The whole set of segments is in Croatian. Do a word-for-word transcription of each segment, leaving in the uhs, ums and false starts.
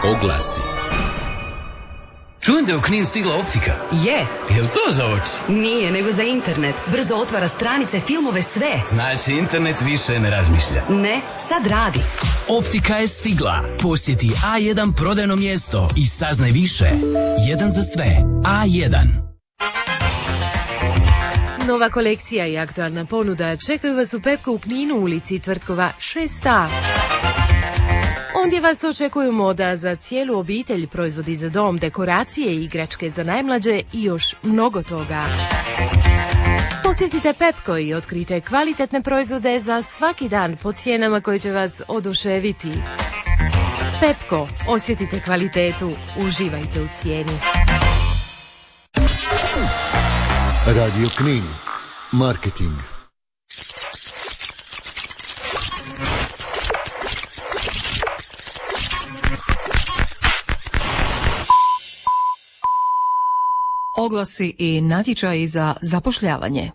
Oglasi. Čujem da je u Knin stigla optika. Je. Jel to za oči? Nije, nego za internet. Brzo otvara stranice, filmove, sve. Znači, internet više ne razmišlja. Ne, sad radi. Optika je stigla. Posjeti A jedan prodajno mjesto i saznaj više. Jedan za sve. A jedan. Nova kolekcija i aktualna ponuda čekaju vas u Pepko u Kninu, ulici Tvrtkova šest A. Ondje vas očekuju moda za cijelu obitelj, proizvodi za dom, dekoracije i igračke za najmlađe i još mnogo toga. Posjetite Pepko i otkrite kvalitetne proizvode za svaki dan po cijenama koje će vas oduševiti. Pepko, osjetite kvalitetu, uživajte u cijeni. Radio Knin, marketing. Oglasi i natječaji za zapošljavanje.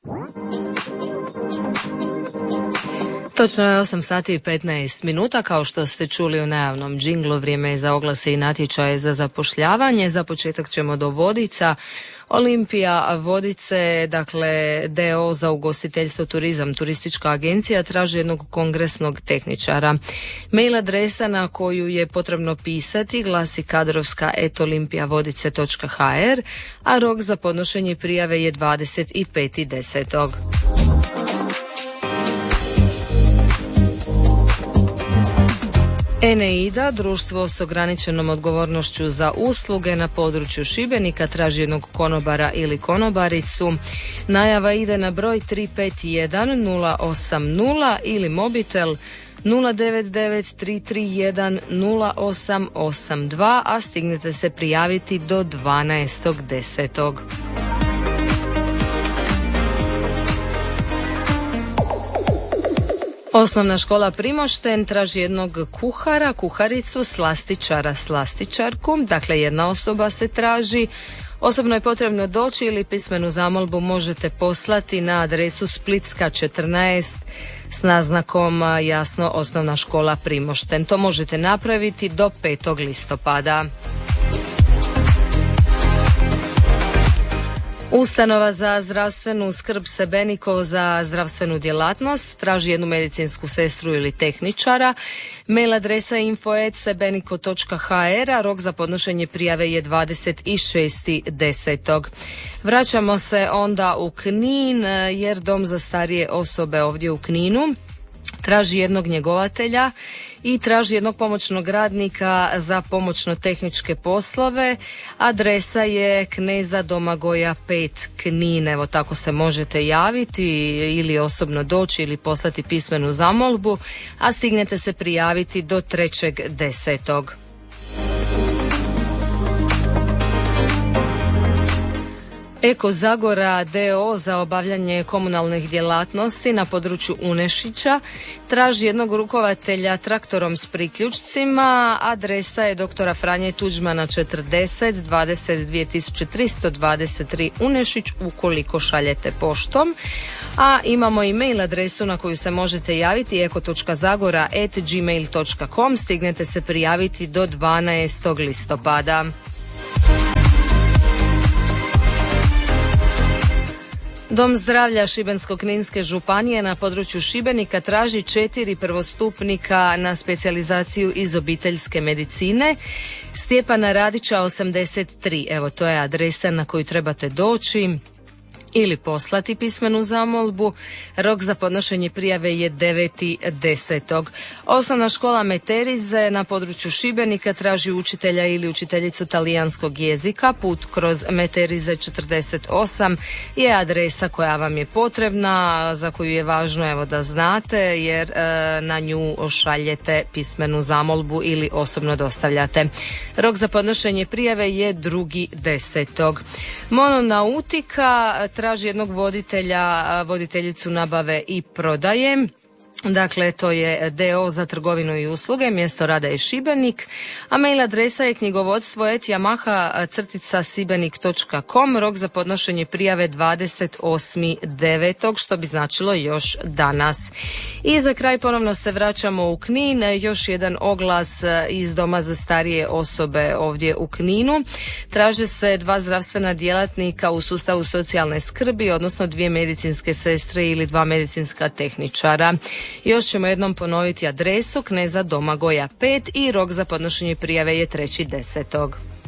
Točno je osam sati i petnaest minuta, kao što ste čuli u najavnom džinglu, vrijeme je za oglase i natječaje za zapošljavanje. Za početak ćemo do Vodica. Olimpija Vodice, dakle D O za ugostiteljstvo turizam, turistička agencija, traži jednog kongresnog tehničara. Mail adresa na koju je potrebno pisati glasi kadrovska et olimpijavodice točka ha er, a rok za podnošenje prijave je dvadeset peti desetog Eneida, društvo s ograničenom odgovornošću za usluge na području Šibenika, traži jednog konobara ili konobaricu. Najava ide na broj tri pet jedan nula osam nula ili mobitel nula devet devet tri tri jedan nula osam osam dva, a stignete se prijaviti do dvanaestog desetog Osnovna škola Primošten traži jednog kuhara, kuharicu, slastičara, slastičarku. Dakle, jedna osoba se traži. Osobno je potrebno doći ili pismenu zamolbu možete poslati na adresu Splitska četrnaest s naznakom jasno Osnovna škola Primošten. To možete napraviti do petog listopada. Ustanova za zdravstvenu skrb Sebeniko za zdravstvenu djelatnost traži jednu medicinsku sestru ili tehničara. Mail adresa info et sebeniko točka ha er, a rok za podnošenje prijave je dvadeset šesti desetog Vraćamo se onda u Knin, jer dom za starije osobe ovdje u Kninu traži jednog njegovatelja i traži jednog pomoćnog radnika za pomoćno-tehničke poslove. Adresa je Kneza Domagoja pet Knin. Evo, tako se možete javiti ili osobno doći ili poslati pismenu zamolbu, a stignete se prijaviti do trećeg desetog Eko Zagora D O za obavljanje komunalnih djelatnosti na području Unešića traži jednog rukovatelja traktorom s priključcima. Adresa je doktora Franje Tuđmana četrdeset dvadeset dvije tisuće tristo dvadeset tri Unešić ukoliko šaljete poštom. A imamo i mail adresu na koju se možete javiti eko točka zagora at gmail točka com. Stignete se prijaviti do dvanaestog listopada Dom zdravlja Šibensko-kninske županije na području Šibenika traži četiri prvostupnika na specijalizaciju iz obiteljske medicine. Stjepana Radića osamdeset tri. Evo, to je adresa na koju trebate doći ili poslati pismenu zamolbu. Rok za podnošenje prijave je deveti desetog Osnovna škola Meterize na području Šibenika traži učitelja ili učiteljicu talijanskog jezika. Put kroz Meterize četrdeset osam je adresa koja vam je potrebna, za koju je važno evo da znate, jer e, na nju šaljete pismenu zamolbu ili osobno dostavljate. Rok za podnošenje prijave je drugi desetog Mononautika traži jednog voditelja, voditeljicu nabave i prodaje. Dakle, to je D O za trgovinu i usluge, mjesto rada je Šibenik, a mail adresa je knjigovodstvo et yamaha crtica sibenik točka com, rok za podnošenje prijave dvadeset osmi devetog što bi značilo još danas. I za kraj ponovno se vraćamo u Knin, još jedan oglas iz Doma za starije osobe ovdje u Kninu. Traže se dva zdravstvena djelatnika u sustavu socijalne skrbi, odnosno dvije medicinske sestre ili dva medicinska tehničara. Još ćemo jednom ponoviti adresu, Kneza Domagoja pet i rok za podnošenje prijave je treći desetog